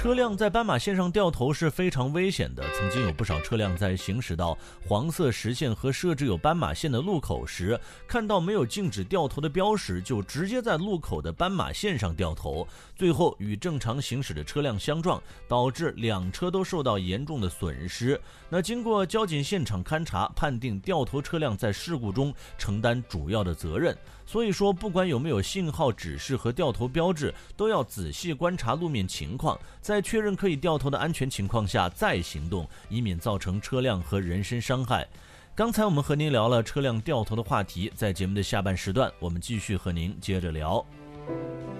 车辆在斑马线上掉头是非常危险的，曾经有不少车辆在行驶到黄色实线和设置有斑马线的路口时，看到没有禁止掉头的标识，就直接在路口的斑马线上掉头，最后与正常行驶的车辆相撞，导致两车都受到严重的损失。那经过交警现场勘查，判定掉头车辆在事故中承担主要的责任。所以说，不管有没有信号指示和掉头标志，都要仔细观察路面情况，在确认可以掉头的安全情况下再行动，以免造成车辆和人身伤害。刚才我们和您聊了车辆掉头的话题，在节目的下半时段，我们继续和您接着聊。